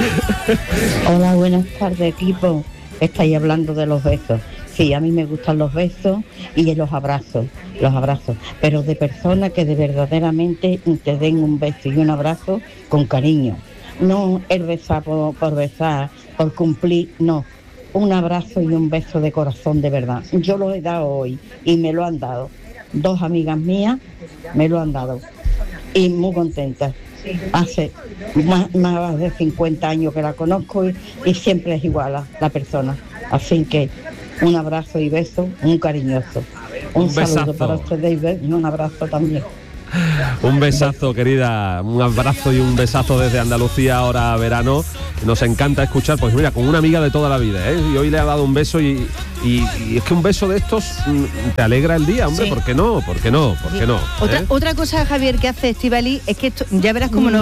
Hola, buenas tardes, equipo. Estáis hablando de los besos. Sí, a mí me gustan los besos y los abrazos, pero de personas que de verdaderamente te den un beso y un abrazo con cariño. No el besar por besar, por cumplir, no. Un abrazo y un beso de corazón de verdad. Yo lo he dado hoy y me lo han dado. 2 amigas mías me lo han dado y muy contentas. Hace más de 50 años que la conozco y siempre es igual la persona. Así que un abrazo y beso, un cariñoso. Un saludo para usted, David, y un abrazo también. Un besazo, querida, un abrazo y un besazo desde Andalucía, ahora verano. Nos encanta escuchar, pues mira, con una amiga de toda la vida, ¿eh? Y hoy le ha dado un beso y es que un beso de estos te alegra el día, hombre, sí. ¿Por qué no? ¿Por qué no? Otra cosa, Javier, que hace Estíbaliz es que esto, ya verás cómo